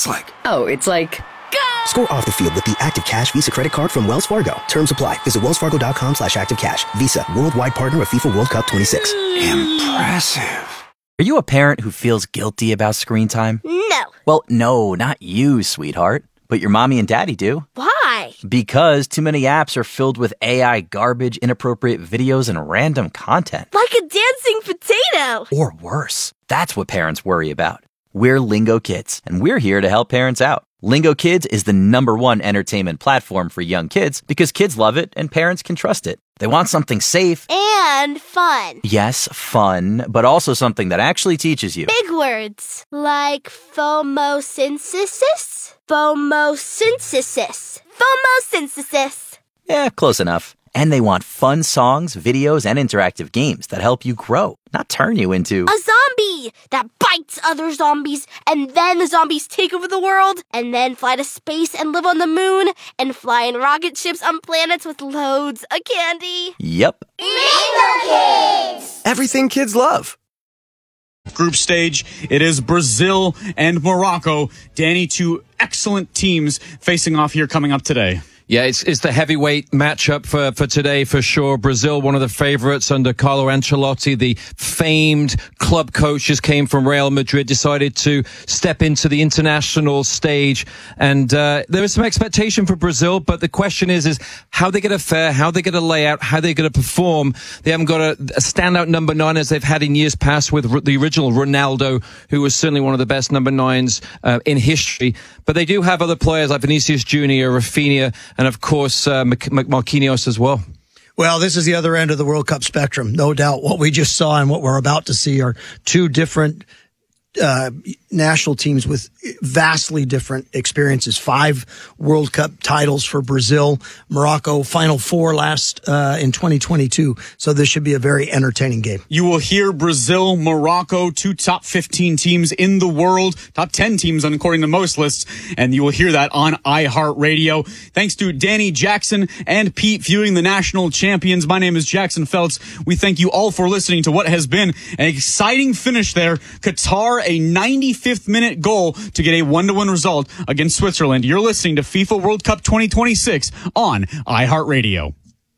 looks like? Oh, it's like... Score off the field with the Active Cash Visa Credit Card from Wells Fargo. Terms apply. Visit wellsfargo.com/activecash. Visa, worldwide partner of FIFA World Cup 26. Impressive. Are you a parent who feels guilty about screen time? No. Well, no, not you, sweetheart. But your mommy and daddy do. Why? Because too many apps are filled with AI garbage, inappropriate videos, and random content. Like a dancing potato. Or worse. That's what parents worry about. We're Lingo Kids, and we're here to help parents out. Lingo Kids is the #1 entertainment platform for young kids because kids love it and parents can trust it. They want something safe. And fun. Yes, fun, but also something that actually teaches you. Big words. Like phomosynthesis? Phomosynthesis. Phomosynthesis. Yeah, close enough. And they want fun songs, videos, and interactive games that help you grow, not turn you into a zombie that bites other zombies, and then the zombies take over the world, and then fly to space and live on the moon, and fly in rocket ships on planets with loads of candy. Yep. Lingo Kids! Everything kids love. Group stage, it is Brazil and Morocco. Danny, two excellent teams facing off here coming up today. Yeah, it's the heavyweight matchup for today for sure. Brazil, one of the favorites under Carlo Ancelotti, the famed club coach, just came from Real Madrid, decided to step into the international stage. And there is some expectation for Brazil, but the question is how they get to fare, how they get to lay out, how they're going to perform. They haven't got a standout number 9 as they've had in years past with the original Ronaldo, who was certainly one of the best number 9s in history. But they do have other players like Vinicius Jr., Rafinha, and of course, Marquinhos as well. Well, this is the other end of the World Cup spectrum. No doubt what we just saw and what we're about to see are two different national teams with vastly different experiences. 5 World Cup titles for Brazil, Morocco, Final Four last in 2022. So this should be a very entertaining game. You will hear Brazil, Morocco, 2 top 15 teams in the world, top 10 teams according to most lists, and you will hear that on iHeartRadio. Thanks to Danny Jackson and Pete viewing the national champions. My name is Jackson Feltz. We thank you all for listening to what has been an exciting finish there. Qatar, a 95th minute goal to get a 1-1 result against Switzerland. You're listening to FIFA World Cup 2026 on iHeartRadio.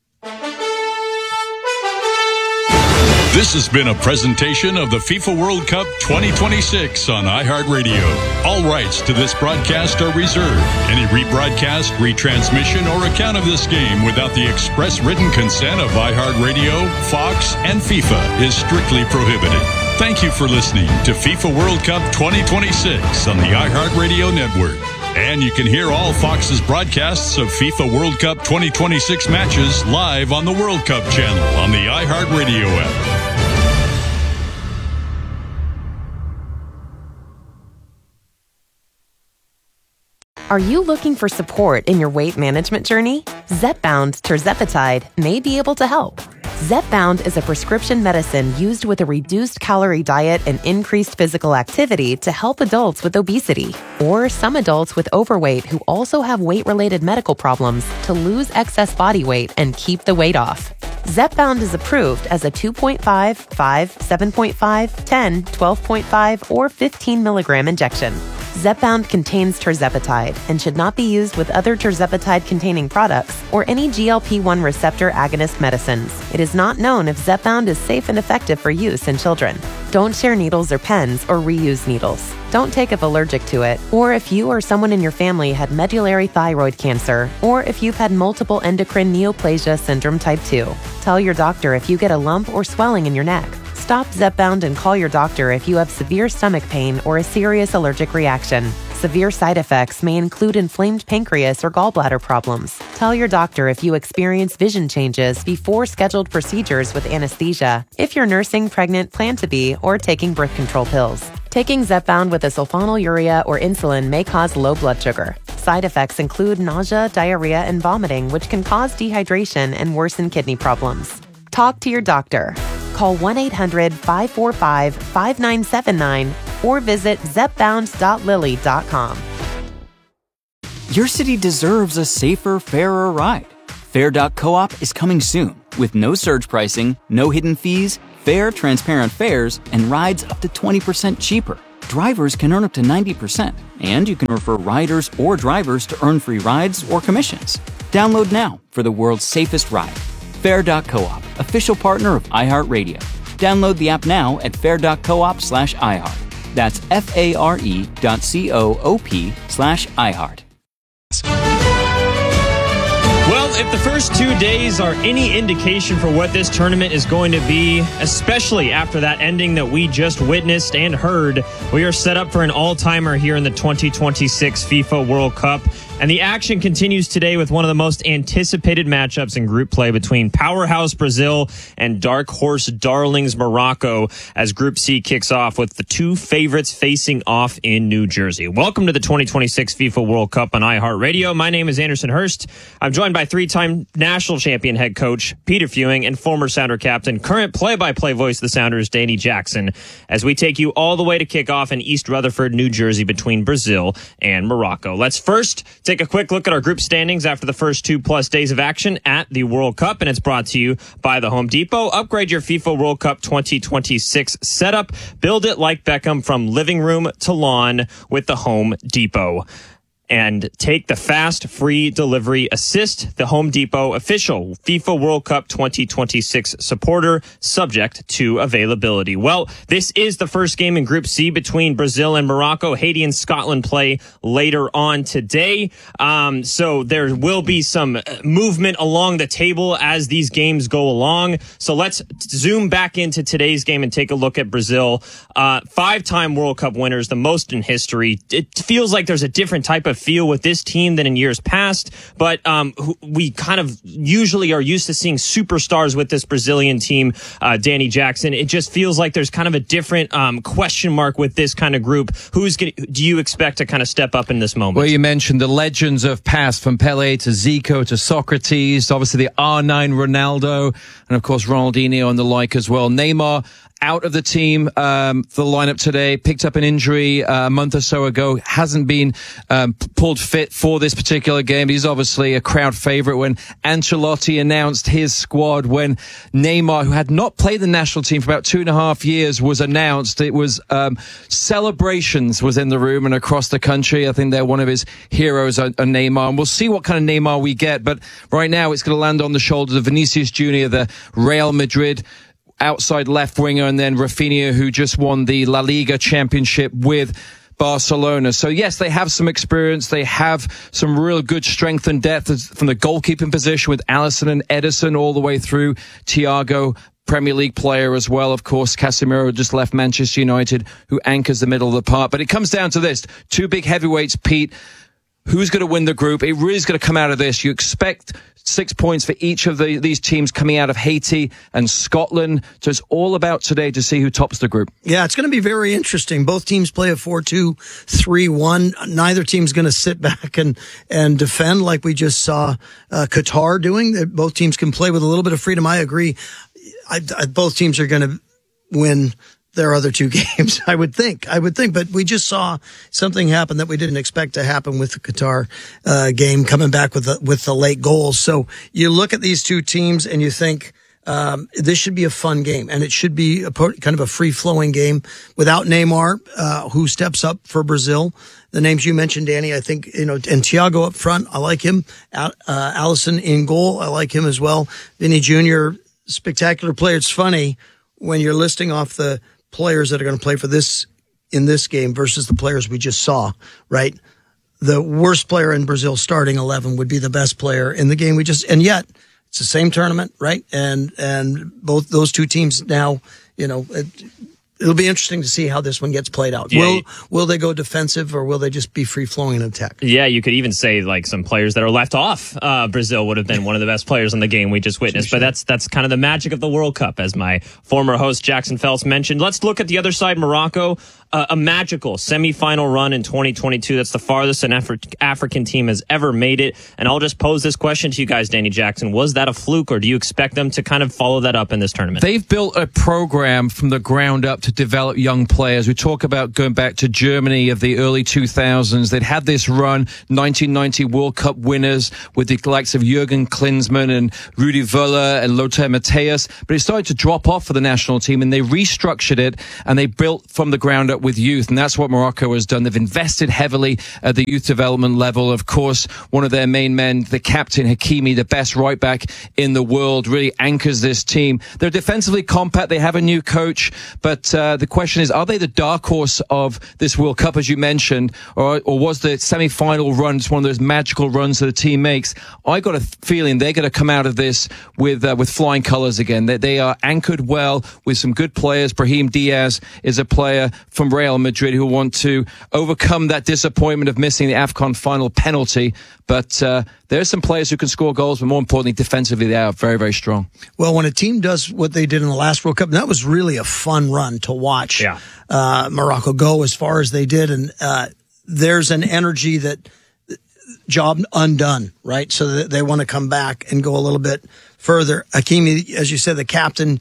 This has been a presentation of the FIFA World Cup 2026 on iHeartRadio. All rights to this broadcast are reserved. Any rebroadcast, retransmission, or account of this game without the express written consent of iHeartRadio, Fox, and FIFA is strictly prohibited. Thank you for listening to FIFA World Cup 2026 on the iHeartRadio network. And you can hear all Fox's broadcasts of FIFA World Cup 2026 matches live on the World Cup channel on the iHeartRadio app. Are you looking for support in your weight management journey? Zepbound tirzepatide may be able to help. Zepbound is a prescription medicine used with a reduced calorie diet and increased physical activity to help adults with obesity or some adults with overweight who also have weight-related medical problems to lose excess body weight and keep the weight off. Zepbound is approved as a 2.5, 5, 7.5, 10, 12.5, or 15 milligram injection. Zepbound contains tirzepatide and should not be used with other tirzepatide-containing products or any GLP-1 receptor agonist medicines. It is not known if Zepbound is safe and effective for use in children. Don't share needles or pens or reuse needles. Don't take if allergic to it, or if you or someone in your family had medullary thyroid cancer, or if you've had multiple endocrine neoplasia syndrome type 2. Tell your doctor if you get a lump or swelling in your neck. Stop Zepbound and call your doctor if you have severe stomach pain or a serious allergic reaction. Severe side effects may include inflamed pancreas or gallbladder problems. Tell your doctor if you experience vision changes before scheduled procedures with anesthesia, if you're nursing, pregnant, plan to be, or taking birth control pills. Taking Zepbound with a sulfonylurea or insulin may cause low blood sugar. Side effects include nausea, diarrhea, and vomiting, which can cause dehydration and worsen kidney problems. Talk to your doctor. Call 1-800-545-5979 or visit zepbound.lilly.com. Your city deserves a safer, fairer ride. Fair.coop is coming soon with no surge pricing, no hidden fees, fair, transparent fares, and rides up to 20% cheaper. drivers can earn up to 90%, and you can refer riders or drivers to earn free rides or commissions. Download now for the world's safest ride. Fair.coop, official partner of iHeartRadio. Download the app now at fair.coop/iHeart. That's FARE.coop/iHeart. Well, if the first 2 days are any indication for what this tournament is going to be, especially after that ending that we just witnessed and heard, we are set up for an all-timer here in the 2026 FIFA World Cup. And the action continues today with one of the most anticipated matchups in group play between powerhouse Brazil and dark horse darlings Morocco as Group C kicks off with the two favorites facing off in New Jersey. Welcome to the 2026 FIFA World Cup on iHeartRadio. My name is Anderson Hurst. I'm joined by three-time national champion head coach Peter Fewing and former Sounder captain, current play-by-play voice of the Sounders, Danny Jackson, as we take you all the way to kick off in East Rutherford, New Jersey between Brazil and Morocco. Let's first take a quick look at our group standings after the first 2+ days of action at the World Cup, and it's brought to you by the Home Depot. Upgrade your FIFA World Cup 2026 setup. Build it like Beckham from living room to lawn with the Home Depot. And take the fast, free delivery assist, the Home Depot official FIFA World Cup 2026 supporter, subject to availability. Well, this is the first game in Group C between Brazil and Morocco. Haiti and Scotland play later on today. So there will be some movement along the table as these games go along. So let's zoom back into today's game and take a look at Brazil. 5-time World Cup winners, the most in history. It feels like there's a different type of feel with this team than in years past, but we kind of usually are used to seeing superstars with this Brazilian team, Danny Jackson. It just feels like there's kind of a different question mark with this kind of group. Do you expect to kind of step up in this moment? Well, you mentioned the legends of past, from Pele to Zico to Socrates, obviously the R9 Ronaldo, and of course Ronaldinho and the like as well. Neymar out of the team for the lineup today, picked up an injury a month or so ago, hasn't been pulled fit for this particular game. He's obviously a crowd favorite. When Ancelotti announced his squad, when Neymar, who had not played the national team for about 2.5 years, was announced, it was celebrations was in the room and across the country. I think they're one of his heroes, Neymar, and we'll see what kind of Neymar we get. But right now it's going to land on the shoulders of Vinicius Jr., the Real Madrid outside left winger, and then Rafinha, who just won the La Liga championship with Barcelona. So yes, they have some experience. They have some real good strength and depth from the goalkeeping position with Alisson and Ederson all the way through. Thiago, Premier League player as well. Of course, Casemiro just left Manchester United, who anchors the middle of the park. But it comes down to this. Two big heavyweights, Pete. Who's going to win the group? It really is going to come out of this. You expect 6 points for each of these teams coming out of Haiti and Scotland. So it's all about today to see who tops the group. Yeah, it's going to be very interesting. Both teams play a 4-2-3-1. Neither team's going to sit back and defend like we just saw Qatar doing. Both teams can play with a little bit of freedom. I agree. Both teams are going to win their other two games, I would think. But we just saw something happen that we didn't expect to happen with the Qatar game, coming back with the late goals. So you look at these two teams and you think this should be a fun game, and it should be kind of a free-flowing game without Neymar, who steps up for Brazil. The names you mentioned, Danny, I think, and Thiago up front, I like him. Alisson in goal, I like him as well. Vinny Jr., spectacular player. It's funny when you're listing off the players that are going to play for this in this game versus the players we just saw, right? The worst player in Brazil's starting 11 would be the best player in the game and yet it's the same tournament, right? And both those two teams now, it'll be interesting to see how this one gets played out. Yeah. Will they go defensive, or will they just be free-flowing in attack? Yeah, you could even say like some players that are left off. Brazil would have been one of the best players in the game we just witnessed. Sure. But that's kind of the magic of the World Cup, as my former host Jackson Phelps mentioned. Let's look at the other side, Morocco. A magical semifinal run in 2022. That's the farthest an African team has ever made it. And I'll just pose this question to you guys, Danny Jackson. Was that a fluke, or do you expect them to kind of follow that up in this tournament? They've built a program from the ground up to develop young players. We talk about going back to Germany of the early 2000s. They'd had this run, 1990 World Cup winners with the likes of Jürgen Klinsmann and Rudi Völler and Lothar Matthäus. But it started to drop off for the national team, and they restructured it, and they built from the ground up up with youth, and that's what Morocco has done. They've invested heavily at the youth development level. Of course, one of their main men, the captain Hakimi, the best right back in the world, really anchors this team. They're defensively compact. They have a new coach, but the question is, are they the dark horse of this World Cup, as you mentioned, or was the semi-final run just one of those magical runs that a team makes? I got a feeling they're going to come out of this with flying colours again. They are anchored well with some good players. Brahim Diaz is a player from Real Madrid who want to overcome that disappointment of missing the AFCON final penalty. But there are some players who can score goals, but more importantly, defensively, they are very, very strong. Well, when a team does what they did in the last World Cup, and that was really a fun run to watch Morocco go as far as they did. And there's an energy that job undone, right? So that they want to come back and go a little bit further. Hakimi, as you said, the captain,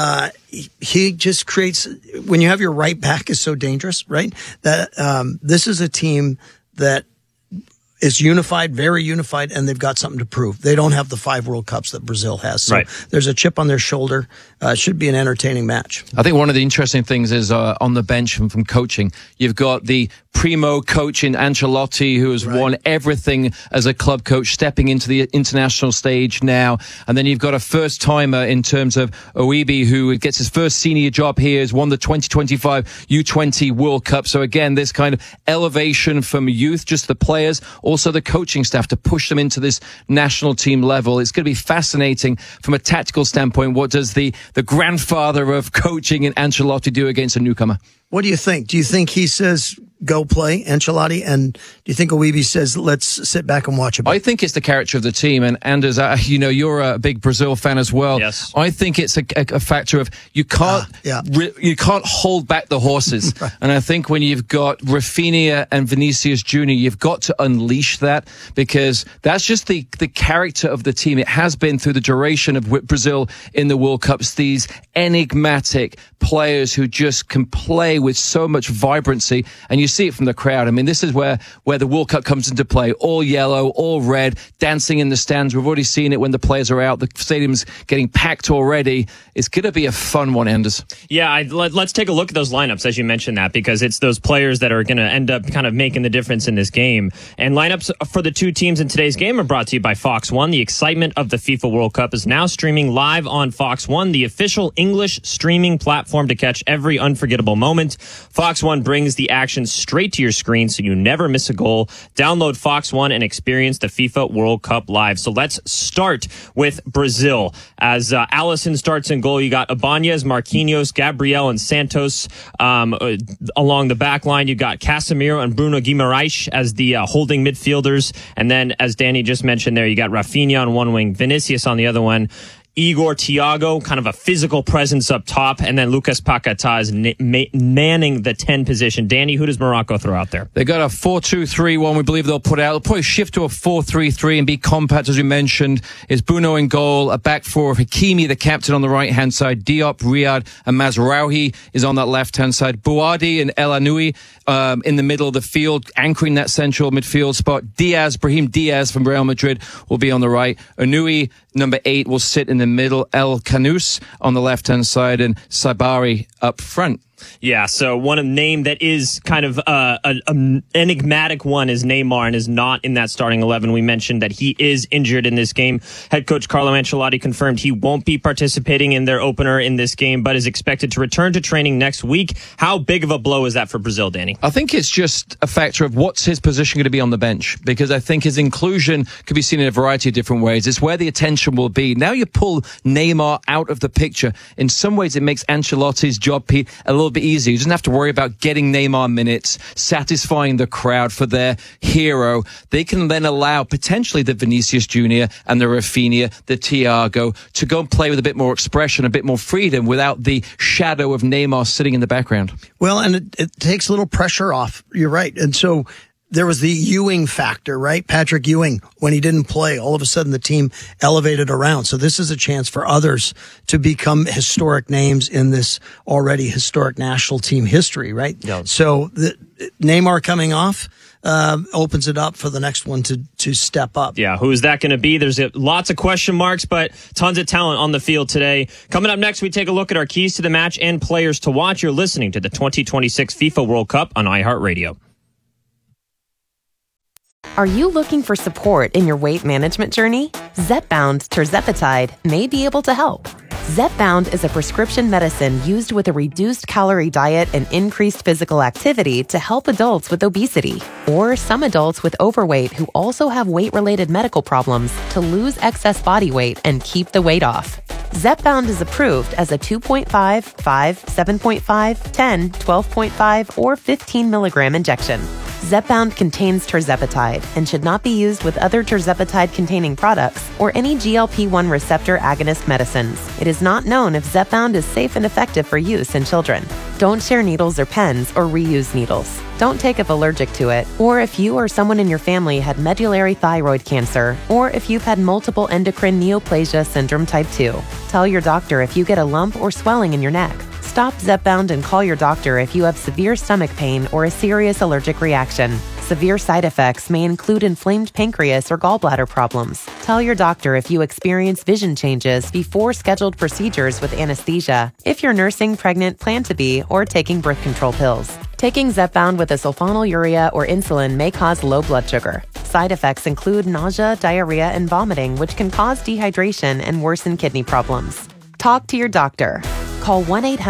he just creates, when you have your right back is so dangerous, right? That this is a team that is unified, very unified, and they've got something to prove. They don't have the 5 World Cups that Brazil has. So there's a chip on their shoulder. It should be an entertaining match. I think one of the interesting things is on the bench from coaching, you've got the primo coach in Ancelotti, who has won everything as a club coach, stepping into the international stage now. And then you've got a first-timer in terms of Oibi, who gets his first senior job here, has won the 2025 U20 World Cup. So again, this kind of elevation from youth, just the players, also the coaching staff to push them into this national team level. It's going to be fascinating from a tactical standpoint. What does the grandfather of coaching in Ancelotti do against a newcomer? What do you think? Do you think he says, go play, Ancelotti? And do you think Oibi says, let's sit back and watch a bit? I think it's the character of the team. And Anders, you're a big Brazil fan as well. Yes. I think it's a factor of you can't hold back the horses. And I think when you've got Rafinha and Vinicius Jr., you've got to unleash that, because that's just the character of the team. It has been through the duration of Brazil in the World Cups, these enigmatic players who just can play with so much vibrancy, and you see it from the crowd. I mean, this is where the World Cup comes into play. All yellow, all red, dancing in the stands. We've already seen it when the players are out. The stadium's getting packed already. It's going to be a fun one, Anders. Yeah, let's take a look at those lineups, as you mentioned that, because it's those players that are going to end up kind of making the difference in this game. And lineups for the two teams in today's game are brought to you by Fox One. The excitement of the FIFA World Cup is now streaming live on Fox One, the official English streaming platform to catch every unforgettable moment. Fox One brings the action straight to your screen so you never miss a goal. Download Fox One and experience the FIFA World Cup live. So let's start with Brazil. As Alisson starts in goal, you got Ibanez, Marquinhos, Gabriel, and Santos along the back line. You got Casemiro and Bruno Guimaraes as the holding midfielders. And then, as Danny just mentioned there, you got Rafinha on one wing, Vinicius on the other one, Igor Thiago, kind of a physical presence up top, and then Lucas Paquetá is manning the 10 position. Danny, who does Morocco throw out there? They got a 4-2-3-1, we believe they'll put out. They'll probably shift to a 4-3-3 and be compact, as we mentioned. Is Bruno in goal, a back four of Hakimi, the captain, on the right-hand side. Diop, Riyad, and Mazraoui is on that left-hand side. Bouadi and El Anoui in the middle of the field, anchoring that central midfield spot. Brahim Diaz from Real Madrid will be on the right. Anoui, number 8, will sit in the middle. El Kanous on the left-hand side, and Sabari up front. Yeah, so one name that is kind of an enigmatic one is Neymar, and is not in that starting 11. We mentioned that he is injured in this game. Head coach Carlo Ancelotti confirmed he won't be participating in their opener in this game, but is expected to return to training next week. How big of a blow is that for Brazil, Danny? I think it's just a factor of what's his position going to be on the bench, because I think his inclusion could be seen in a variety of different ways. It's where the attention will be. Now you pull Neymar out of the picture. In some ways, it makes Ancelotti's job, Pete, a little bit easier. He doesn't have to worry about getting Neymar minutes, satisfying the crowd for their hero. They can then allow potentially the Vinicius Jr. and the Rafinha, the Thiago, to go and play with a bit more expression, a bit more freedom without the shadow of Neymar sitting in the background. Well, and it takes a little pressure off. You're right. And so there was the Ewing factor, right? Patrick Ewing, when he didn't play, all of a sudden the team elevated around. So this is a chance for others to become historic names in this already historic national team history, right? Yeah. So Neymar coming off, opens it up for the next one to step up. Yeah, who is that going to be? There's lots of question marks, but tons of talent on the field today. Coming up next, we take a look at our keys to the match and players to watch. You're listening to the 2026 FIFA World Cup on iHeartRadio. Are you looking for support in your weight management journey? Zepbound tirzepatide may be able to help. Zepbound is a prescription medicine used with a reduced calorie diet and increased physical activity to help adults with obesity or some adults with overweight who also have weight-related medical problems to lose excess body weight and keep the weight off. Zepbound is approved as a 2.5, 5, 7.5, 10, 12.5, or 15 milligram injection. Zepbound contains tirzepatide and should not be used with other tirzepatide-containing products or any GLP-1 receptor agonist medicines. It is not known if Zepbound is safe and effective for use in children. Don't share needles or pens or reuse needles. Don't take if allergic to it, or if you or someone in your family had medullary thyroid cancer, or if you've had multiple endocrine neoplasia syndrome type 2. Tell your doctor if you get a lump or swelling in your neck. Stop Zepbound and call your doctor if you have severe stomach pain or a serious allergic reaction. Severe side effects may include inflamed pancreas or gallbladder problems. Tell your doctor if you experience vision changes before scheduled procedures with anesthesia, if you're nursing, pregnant, plan to be, or taking birth control pills. Taking Zepbound with a sulfonylurea or insulin may cause low blood sugar. Side effects include nausea, diarrhea, and vomiting, which can cause dehydration and worsen kidney problems. Talk to your doctor. Call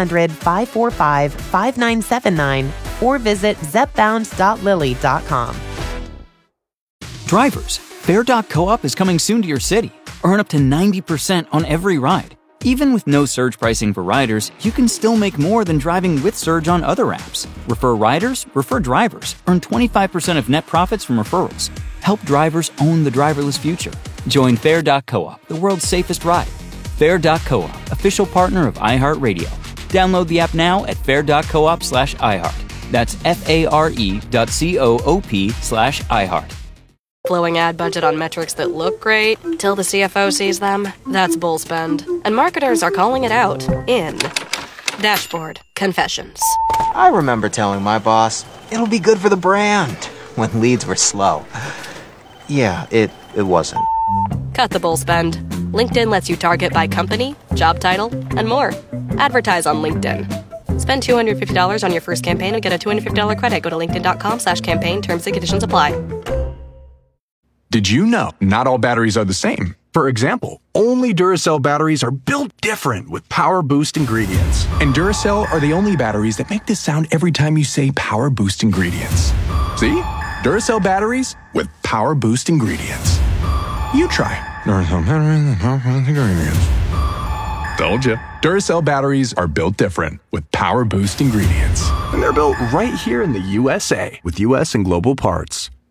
1-800-545-5979 or visit zepbound.lilly.com. Drivers, Fair.coop is coming soon to your city. Earn up to 90% on every ride. Even with no surge pricing for riders, you can still make more than driving with surge on other apps. Refer riders, refer drivers. Earn 25% of net profits from referrals. Help drivers own the driverless future. Join Fair.coop, the world's safest ride. Fair.coop, official partner of iHeartRadio. Download the app now at fair.coop/iHeart. That's FARE.coop/iHeart. Blowing ad budget on metrics that look great till the CFO sees them? That's bull spend. And marketers are calling it out in Dashboard Confessions. I remember telling my boss, it'll be good for the brand, when leads were slow. Yeah, it wasn't. Cut the bull spend. LinkedIn lets you target by company, job title, and more. Advertise on LinkedIn. Spend $250 on your first campaign and get a $250 credit. Go to linkedin.com/campaign. Terms and conditions apply. Did you know not all batteries are the same? For example, only Duracell batteries are built different with Power Boost ingredients. And Duracell are the only batteries that make this sound every time you say Power Boost ingredients. See? Duracell batteries with Power Boost ingredients. You try. Duracell batteries with Power Boost ingredients. Told ya. Duracell batteries are built different with Power Boost ingredients. And they're built right here in the USA with US and global parts.